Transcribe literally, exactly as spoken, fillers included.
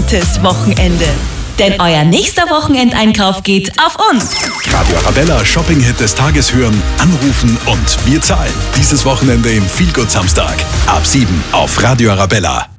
gutes Wochenende. Denn euer nächster Wochenendeinkauf geht auf uns. Radio Arabella Shopping-Hit des Tages hören, anrufen und wir zahlen. Dieses Wochenende im Feelgood Samstag. Ab sieben auf Radio Arabella.